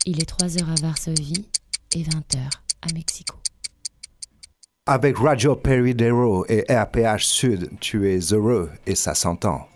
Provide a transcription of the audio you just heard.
Il est 3 heures à Varsovie et 20 heures à Mexico. Avec Radio Peridero et RPH Sud, tu es heureux et ça s'entend.